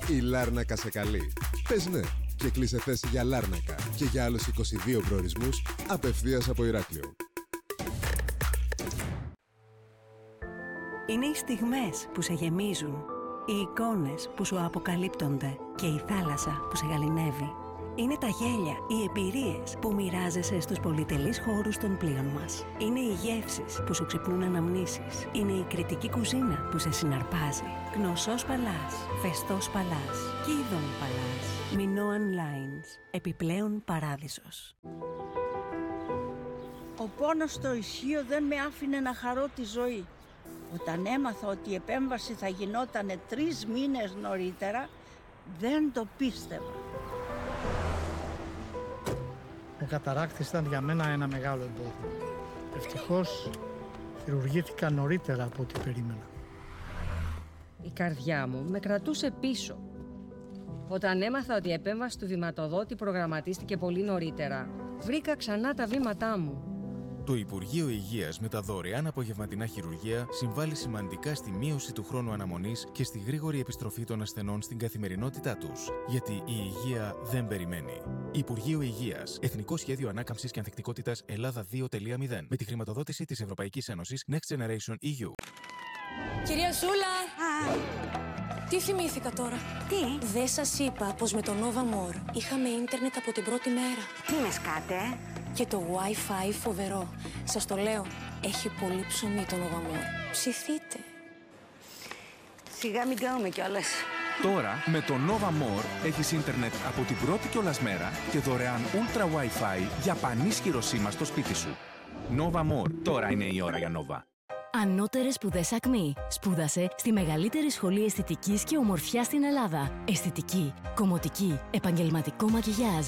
Η Λάρνακα σε καλεί. Πες ναι και κλείσε θέση για Λάρνακα και για άλλους 22 προορισμούς απευθείας από Ηράκλειο. Είναι οι στιγμές που σε γεμίζουν, οι εικόνες που σου αποκαλύπτονται και η θάλασσα που σε γαληνεύει. Είναι τα γέλια, οι εμπειρίες που μοιράζεσαι στους πολυτελείς χώρους των πλοίων μας. Είναι οι γεύσεις που σου ξυπνούν αναμνήσεις. Είναι η κρητική κουζίνα που σε συναρπάζει. Γνωσός Παλάς, Φεστός Παλάς, Κίδων Παλάς, Μινόαν Lines, επιπλέον παράδεισος. Ο πόνος στο ισχύο δεν με άφηνε να χαρώ τη ζωή. Όταν έμαθα ότι η επέμβαση θα γινότανε 3 μήνες νωρίτερα, δεν το πίστευα. Ο καταράκτης ήταν για μένα ένα μεγάλο εμπόδιο. Ευτυχώς χειρουργήθηκα νωρίτερα από ό,τι περίμενα. Η καρδιά μου με κρατούσε πίσω. Όταν έμαθα ότι η επέμβαση του βηματοδότη προγραμματίστηκε πολύ νωρίτερα, βρήκα ξανά τα βήματά μου. Το Υπουργείο Υγείας με τα δωρεάν απογευματινά χειρουργεία συμβάλλει σημαντικά στη μείωση του χρόνου αναμονής και στη γρήγορη επιστροφή των ασθενών στην καθημερινότητά τους. Γιατί η υγεία δεν περιμένει. Υπουργείο Υγείας. Εθνικό Σχέδιο Ανάκαμψης και Ανθεκτικότητας Ελλάδα 2.0. Με τη χρηματοδότηση της Ευρωπαϊκής Ένωσης Next Generation EU. Κυρία Ζούλα! Τι θυμήθηκα τώρα? Τι? Δεν σας είπα πως με το Nova More είχαμε ίντερνετ από την πρώτη μέρα. Τι με σκάτε? Και το Wi-Fi φοβερό. Σας το λέω, έχει πολύ ψωμί το Nova More. Ψηθείτε. Σιγά μην κάνουμε κιόλας. Τώρα, με το Nova More έχεις ίντερνετ από την πρώτη κιόλας μέρα και δωρεάν Ultra Wi-Fi για πανίσχυρο σήμα στο σπίτι σου. Nova More. Τώρα είναι η ώρα για Nova. Ανώτερες σπουδές ΑΚΜΗ. Σπούδασε στη μεγαλύτερη σχολή αισθητικής και ομορφιάς στην Ελλάδα. Αισθητική, κομμωτική, επαγγελματικό μακιγιάζ,